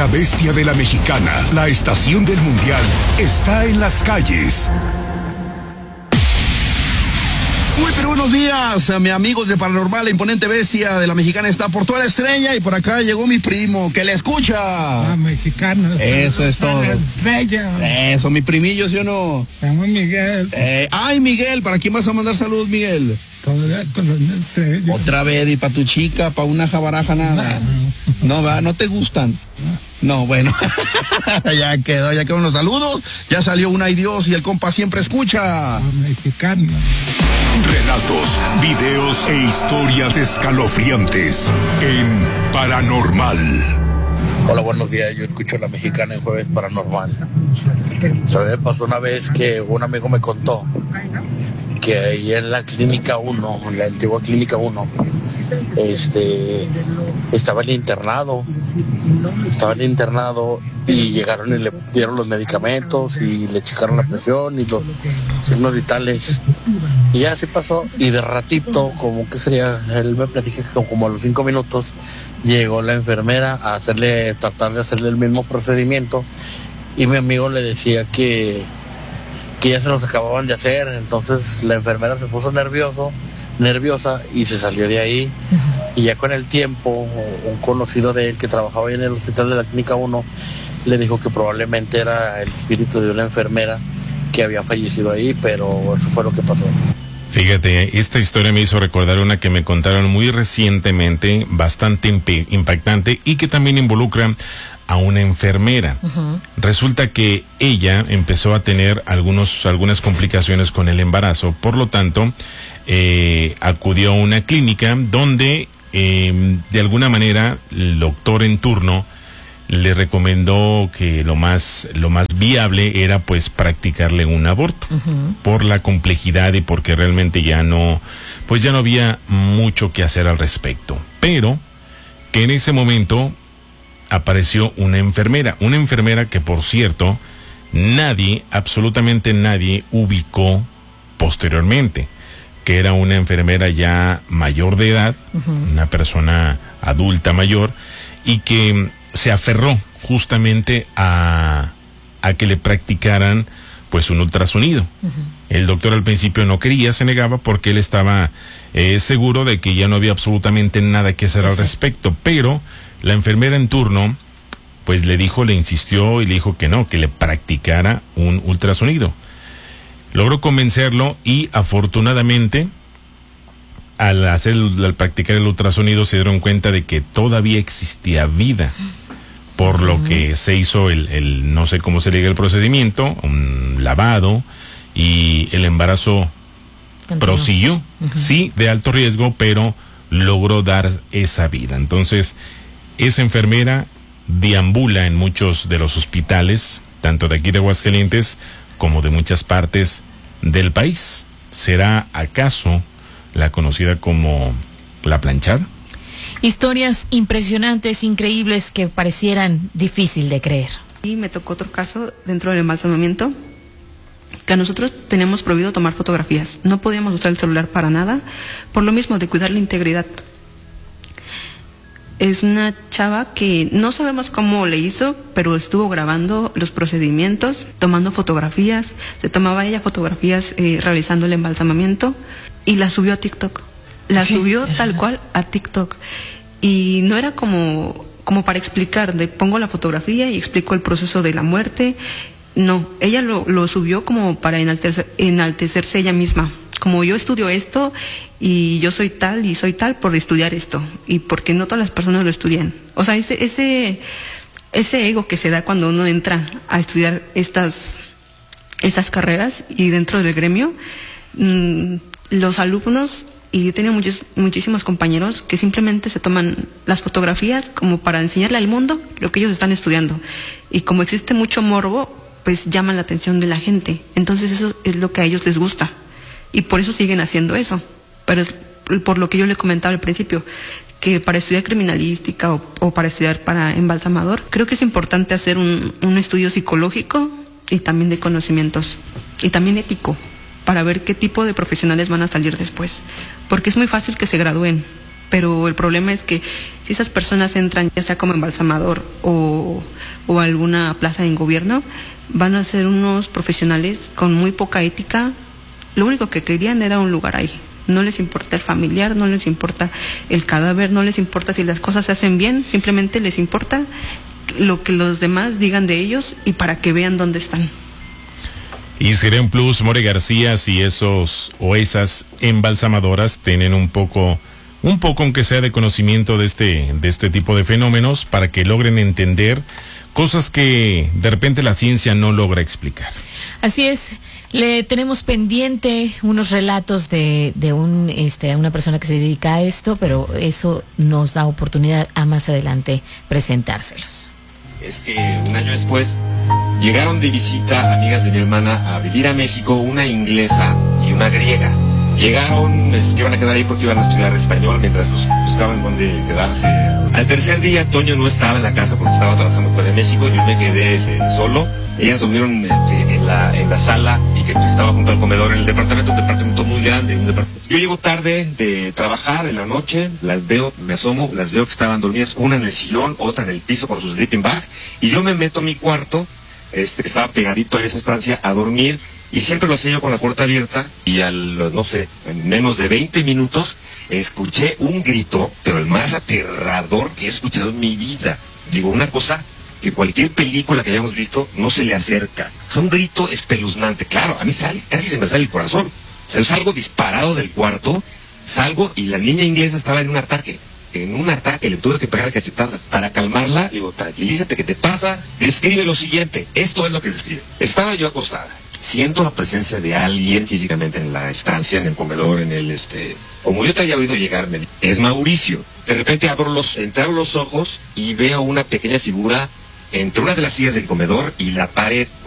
La bestia de la mexicana, la estación del mundial, está en las calles. Muy pero buenos días, a mis amigos de Paranormal. La imponente bestia de la mexicana está por toda la estrella y por acá llegó mi primo que le escucha. La mexicana. Eso es todo. La estrella. Eso, mi primillo, ¿sí o no? Llamo Miguel. Ay, Miguel, ¿para quién vas a mandar saludos, Miguel? Otra vez, y para tu chica, para una jabaraja, nada. No, ¿verdad? ¿No te gustan? No, bueno. ya quedó los saludos. Ya salió un ay Dios y el compa siempre escucha. Mexicano. Relatos, videos e historias escalofriantes en Paranormal. Hola, buenos días. Yo escucho La Mexicana en Jueves Paranormal. ¿Sabes? Pasó una vez que un amigo me contó que ahí en la Clínica 1, en la antigua Clínica 1, estaba el internado y llegaron y le dieron los medicamentos y le checaron la presión y los signos vitales. Y ya así pasó, y de ratito, como que sería, él me platica que como a los 5 minutos llegó la enfermera a tratar de hacerle el mismo procedimiento, y mi amigo le decía que ya se los acababan de hacer. Entonces la enfermera se puso nerviosa y se salió de ahí. Y ya con el tiempo, un conocido de él que trabajaba ahí en el hospital de la Clínica 1 le dijo que probablemente era el espíritu de una enfermera que había fallecido ahí, pero eso fue lo que pasó. Fíjate, esta historia me hizo recordar una que me contaron muy recientemente, bastante impactante, y que también involucra a una enfermera. Resulta que ella empezó a tener algunas complicaciones con el embarazo, por lo tanto, acudió a una clínica donde, de alguna manera, el doctor en turno le recomendó que lo más viable era pues practicarle un aborto, por la complejidad y porque realmente ya no había mucho que hacer al respecto. Pero que en ese momento apareció una enfermera que, por cierto, absolutamente nadie ubicó posteriormente, que era una enfermera ya mayor de edad, una persona adulta mayor, y que se aferró justamente a que le practicaran pues un ultrasonido. El doctor al principio no quería, se negaba, porque él estaba seguro de que ya no había absolutamente nada que hacer al respecto, pero la enfermera en turno pues le insistió y le dijo que no, que le practicara un ultrasonido. Logró convencerlo y afortunadamente al practicar el ultrasonido se dieron cuenta de que todavía existía vida, por lo que se hizo el no sé cómo se le diga el procedimiento, un lavado, y el embarazo prosiguió, sí, de alto riesgo, pero logró dar esa vida. Entonces, esa enfermera deambula en muchos de los hospitales, tanto de aquí de Aguascalientes como de muchas partes del país. ¿Será acaso la conocida como la planchada? Historias impresionantes, increíbles, que parecieran difícil de creer. Y me tocó otro caso dentro del embalsamamiento, que a nosotros tenemos prohibido tomar fotografías. No podíamos usar el celular para nada, por lo mismo de cuidar la integridad. Es una chava que no sabemos cómo le hizo, pero estuvo grabando los procedimientos, tomando fotografías. Se tomaba ella fotografías realizando el embalsamamiento y la subió a TikTok. Subió tal cual a TikTok. Y no era como para explicar, pongo la fotografía y explico el proceso de la muerte. No, ella lo subió como para enaltecerse ella misma. Como yo estudio esto y yo soy tal y soy tal por estudiar esto, y porque no todas las personas lo estudian. O sea, ese ego que se da cuando uno entra a estudiar estas carreras y dentro del gremio, los alumnos, y he tenido muchísimos compañeros que simplemente se toman las fotografías como para enseñarle al mundo lo que ellos están estudiando, y como existe mucho morbo, pues llaman la atención de la gente. Entonces eso es lo que a ellos les gusta, y por eso siguen haciendo eso. Pero es por lo que yo le comentaba al principio, que para estudiar criminalística o para estudiar para embalsamador, creo que es importante hacer un estudio psicológico y también de conocimientos, y también ético, para ver qué tipo de profesionales van a salir después, porque es muy fácil que se gradúen Pero el problema es que si esas personas entran, ya sea como embalsamador o alguna plaza en gobierno, van a ser unos profesionales con muy poca ética. Lo único que querían era un lugar ahí. No les importa el familiar, no les importa el cadáver, no les importa si las cosas se hacen bien, simplemente les importa lo que los demás digan de ellos y para que vean dónde están. Y sería un plus, More García, si esos o esas embalsamadoras tienen un poco aunque sea de conocimiento de este tipo de fenómenos, para que logren entender cosas que de repente la ciencia no logra explicar. Así es, le tenemos pendiente unos relatos de una persona que se dedica a esto, pero eso nos da oportunidad a más adelante presentárselos. Es que un año después llegaron de visita amigas de mi hermana a vivir a México, una inglesa y una griega. Llegaron, iban a quedar ahí porque iban a estudiar español mientras buscaban dónde quedarse. Al tercer día, Toño no estaba en la casa porque estaba trabajando fuera de México. Yo me quedé solo. Ellas durmieron en la sala y que estaba junto al comedor en el departamento, un departamento muy grande. Yo llego tarde de trabajar en la noche, las veo, me asomo, las veo que estaban dormidas, una en el sillón, otra en el piso por sus sleeping bags, y yo me meto a mi cuarto, que estaba pegadito a esa estancia, a dormir. Y siempre lo hacía yo con la puerta abierta y en menos de 20 minutos escuché un grito, pero el más aterrador que he escuchado en mi vida. Digo, una cosa que cualquier película que hayamos visto no se le acerca. Es un grito espeluznante. Claro, a mí casi se me sale el corazón. O sea, yo salgo disparado del cuarto, salgo y la niña inglesa estaba en un ataque. Le tuve que pegar cachetada. Para calmarla, digo, tranquilízate, ¿qué te pasa? Describe lo siguiente. Esto es lo que describe. Estaba yo acostada. Siento la presencia de alguien físicamente en la estancia, en el comedor, como yo te había oído llegar, me dijo, es Mauricio. De repente abro los ojos y veo una pequeña figura entre una de las sillas del comedor y la pared.